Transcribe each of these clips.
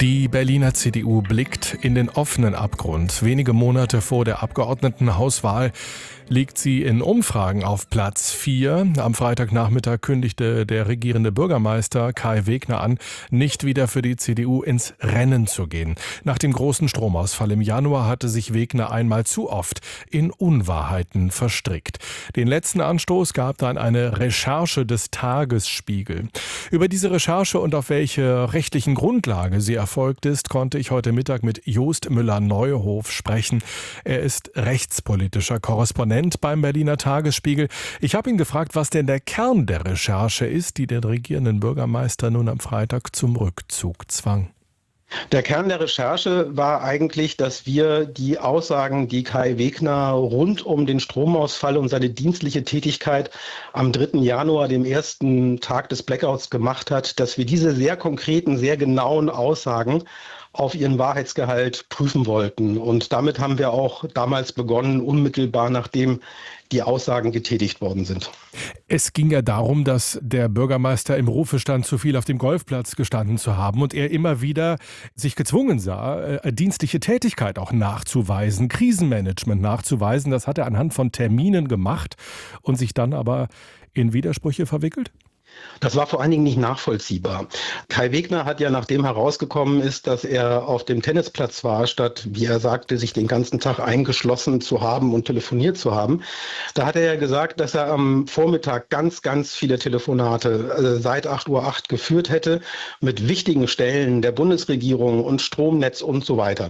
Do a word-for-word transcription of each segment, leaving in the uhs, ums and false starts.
Die Berliner C D U blickt in den offenen Abgrund. Wenige Monate vor der Abgeordnetenhauswahl liegt sie in Umfragen auf Platz vier. Am Freitagnachmittag kündigte der regierende Bürgermeister Kai Wegner an, nicht wieder für die C D U ins Rennen zu gehen. Nach dem großen Stromausfall im Januar hatte sich Wegner einmal zu oft in Unwahrheiten verstrickt. Den letzten Anstoß gab dann eine Recherche des Tagesspiegel. Über diese Recherche und auf welche rechtlichen Grundlage sie erfolgt ist, konnte ich heute Mittag mit Jost Müller-Neuhof sprechen. Er ist rechtspolitischer Korrespondent beim Berliner Tagesspiegel. Ich habe ihn gefragt, was denn der Kern der Recherche ist, die den regierenden Bürgermeister nun am Freitag zum Rückzug zwang. Der Kern der Recherche war eigentlich, dass wir die Aussagen, die Kai Wegner rund um den Stromausfall und seine dienstliche Tätigkeit am dritten Januar, dem ersten Tag des Blackouts, gemacht hat, dass wir diese sehr konkreten, sehr genauen Aussagen auf ihren Wahrheitsgehalt prüfen wollten. Und damit haben wir auch damals begonnen, unmittelbar nachdem die Aussagen getätigt worden sind. Es ging ja darum, dass der Bürgermeister im Rufe stand, zu viel auf dem Golfplatz gestanden zu haben und er immer wieder sich gezwungen sah, dienstliche Tätigkeit auch nachzuweisen, Krisenmanagement nachzuweisen. Das hat er anhand von Terminen gemacht und sich dann aber in Widersprüche verwickelt? Das war vor allen Dingen nicht nachvollziehbar. Kai Wegner hat ja, nachdem herausgekommen ist, dass er auf dem Tennisplatz war, statt, wie er sagte, sich den ganzen Tag eingeschlossen zu haben und telefoniert zu haben, da hat er ja gesagt, dass er am Vormittag ganz, ganz viele Telefonate also seit acht Uhr acht geführt hätte mit wichtigen Stellen der Bundesregierung und Stromnetz und so weiter.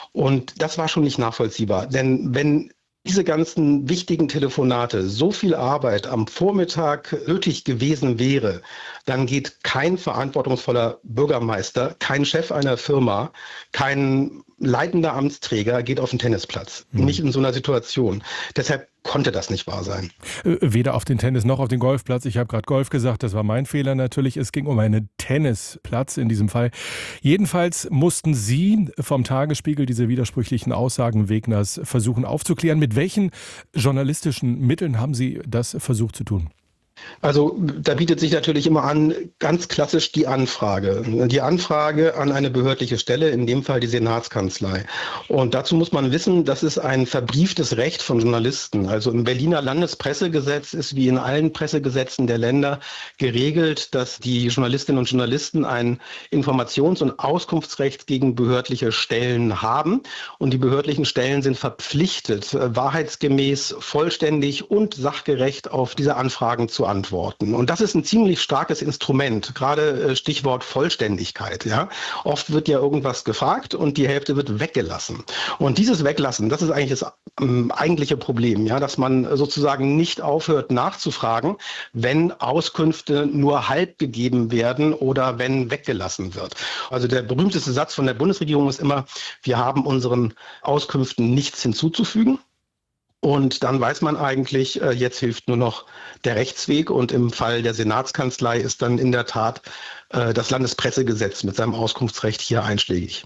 Und das war schon nicht nachvollziehbar, denn wenn diese ganzen wichtigen Telefonate, so viel Arbeit am Vormittag nötig gewesen wäre, dann geht kein verantwortungsvoller Bürgermeister, kein Chef einer Firma, kein leitender Amtsträger geht auf den Tennisplatz. Mhm. Nicht in so einer Situation. Deshalb konnte das nicht wahr sein. Weder auf den Tennis noch auf den Golfplatz. Ich habe gerade Golf gesagt, das war mein Fehler natürlich. Es ging um einen Tennisplatz in diesem Fall. Jedenfalls mussten Sie vom Tagesspiegel diese widersprüchlichen Aussagen Wegners versuchen aufzuklären. Mit welchen journalistischen Mitteln haben Sie das versucht zu tun? Also da bietet sich natürlich immer an, ganz klassisch die Anfrage. Die Anfrage an eine behördliche Stelle, in dem Fall die Senatskanzlei. Und dazu muss man wissen, das ist ein verbrieftes Recht von Journalisten. Also im Berliner Landespressegesetz ist wie in allen Pressegesetzen der Länder geregelt, dass die Journalistinnen und Journalisten ein Informations- und Auskunftsrecht gegen behördliche Stellen haben. Und die behördlichen Stellen sind verpflichtet, wahrheitsgemäß, vollständig und sachgerecht auf diese Anfragen zu antworten. Und das ist ein ziemlich starkes Instrument, gerade Stichwort Vollständigkeit. Ja? Oft wird ja irgendwas gefragt und die Hälfte wird weggelassen. Und dieses Weglassen, das ist eigentlich das ähm, eigentliche Problem, ja? Dass man sozusagen nicht aufhört nachzufragen, wenn Auskünfte nur halb gegeben werden oder wenn weggelassen wird. Also der berühmteste Satz von der Bundesregierung ist immer, wir haben unseren Auskünften nichts hinzuzufügen. Und dann weiß man eigentlich, jetzt hilft nur noch der Rechtsweg. Und im Fall der Senatskanzlei ist dann in der Tat das Landespressegesetz mit seinem Auskunftsrecht hier einschlägig.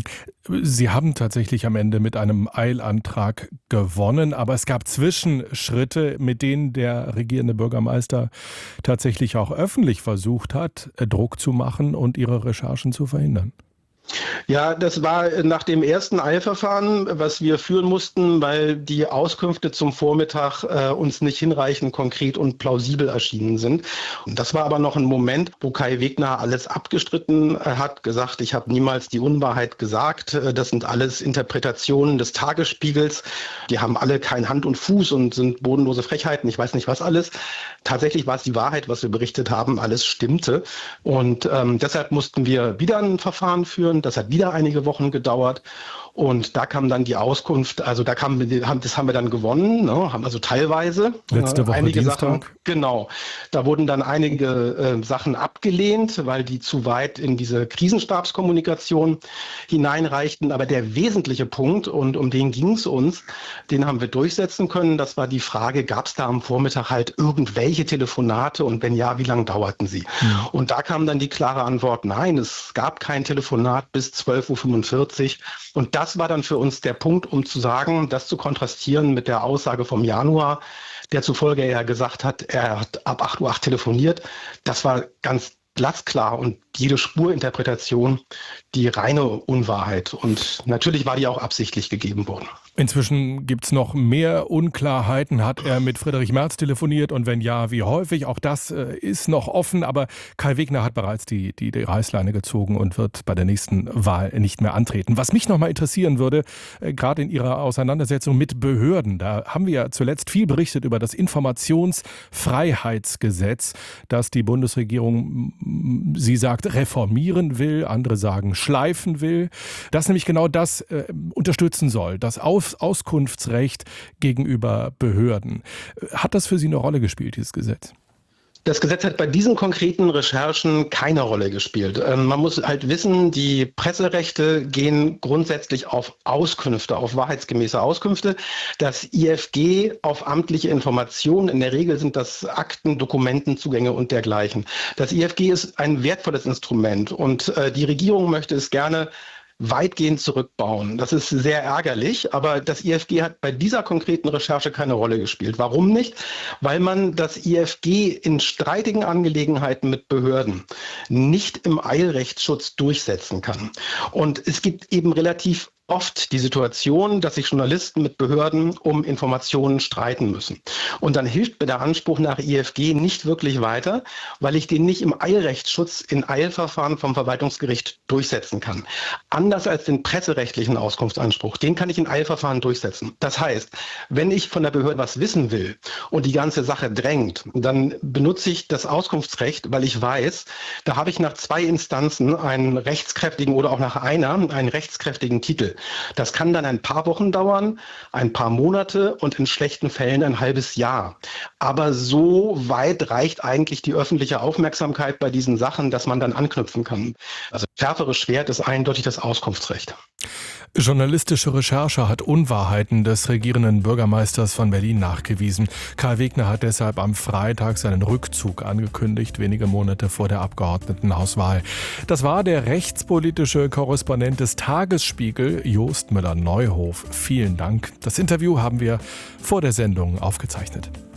Sie haben tatsächlich am Ende mit einem Eilantrag gewonnen, aber es gab Zwischenschritte, mit denen der regierende Bürgermeister tatsächlich auch öffentlich versucht hat, Druck zu machen und Ihre Recherchen zu verhindern. Ja, das war nach dem ersten Eilverfahren, was wir führen mussten, weil die Auskünfte zum Vormittag äh, uns nicht hinreichend konkret und plausibel erschienen sind. Und das war aber noch ein Moment, wo Kai Wegner alles abgestritten äh, hat, gesagt, ich habe niemals die Unwahrheit gesagt. Äh, das sind alles Interpretationen des Tagesspiegels. Die haben alle kein Hand und Fuß und sind bodenlose Frechheiten. Ich weiß nicht, was alles. Tatsächlich war es die Wahrheit, was wir berichtet haben. Alles stimmte. Und ähm, deshalb mussten wir wieder ein Verfahren führen. Das hat wieder einige Wochen gedauert. Und da kam dann die Auskunft, also da kam, das haben wir dann gewonnen, ne, haben also teilweise letzte Woche einige Dienstag. Sachen, genau, da wurden dann einige äh, Sachen abgelehnt, weil die zu weit in diese Krisenstabskommunikation hineinreichten. Aber der wesentliche Punkt, und um den ging es uns, den haben wir durchsetzen können. Das war die Frage, gab es da am Vormittag halt irgendwelche Telefonate und wenn ja, wie lange dauerten sie? Mhm. Und da kam dann die klare Antwort, nein, es gab kein Telefonat bis zwölf Uhr fünfundvierzig. Und das war dann für uns der Punkt, um zu sagen, das zu kontrastieren mit der Aussage vom Januar, der zufolge er gesagt hat, er hat ab acht Uhr acht telefoniert. Das war ganz glasklar und jede Spurinterpretation die reine Unwahrheit. Und natürlich war die auch absichtlich gegeben worden. Inzwischen gibt es noch mehr Unklarheiten. Hat er mit Friedrich Merz telefoniert und wenn ja, wie häufig? Auch das äh, ist noch offen, aber Kai Wegner hat bereits die, die, die Reißleine gezogen und wird bei der nächsten Wahl nicht mehr antreten. Was mich noch mal interessieren würde, äh, gerade in Ihrer Auseinandersetzung mit Behörden, da haben wir ja zuletzt viel berichtet über das Informationsfreiheitsgesetz, das die Bundesregierung, sie sagt, reformieren will, andere sagen, schleifen will, das nämlich genau das äh, unterstützen soll, das Aus- Auskunftsrecht gegenüber Behörden. Hat das für Sie eine Rolle gespielt, dieses Gesetz? Das Gesetz hat bei diesen konkreten Recherchen keine Rolle gespielt. Ähm, man muss halt wissen, die Presserechte gehen grundsätzlich auf Auskünfte, auf wahrheitsgemäße Auskünfte. Das I F G auf amtliche Informationen. In der Regel sind das Akten, Dokumentenzugänge und dergleichen. Das I F G ist ein wertvolles Instrument und äh, die Regierung möchte es gerne weitgehend zurückbauen. Das ist sehr ärgerlich, aber das I F G hat bei dieser konkreten Recherche keine Rolle gespielt. Warum nicht? Weil man das I F G in streitigen Angelegenheiten mit Behörden nicht im Eilrechtsschutz durchsetzen kann. Und es gibt eben relativ oft die Situation, dass sich Journalisten mit Behörden um Informationen streiten müssen. Und dann hilft mir der Anspruch nach I F G nicht wirklich weiter, weil ich den nicht im Eilrechtsschutz in Eilverfahren vom Verwaltungsgericht durchsetzen kann. Anders als den presserechtlichen Auskunftsanspruch, den kann ich in Eilverfahren durchsetzen. Das heißt, wenn ich von der Behörde was wissen will und die ganze Sache drängt, dann benutze ich das Auskunftsrecht, weil ich weiß, da habe ich nach zwei Instanzen einen rechtskräftigen oder auch nach einer einen rechtskräftigen Titel. Das kann dann ein paar Wochen dauern, ein paar Monate und in schlechten Fällen ein halbes Jahr. Aber so weit reicht eigentlich die öffentliche Aufmerksamkeit bei diesen Sachen, dass man dann anknüpfen kann. Also schärferes Schwert ist eindeutig das Auskunftsrecht. Journalistische Recherche hat Unwahrheiten des regierenden Bürgermeisters von Berlin nachgewiesen. Kai Wegner hat deshalb am Freitag seinen Rückzug angekündigt, wenige Monate vor der Abgeordnetenhauswahl. Das war der rechtspolitische Korrespondent des Tagesspiegel, Jost Müller-Neuhof. Vielen Dank. Das Interview haben wir vor der Sendung aufgezeichnet.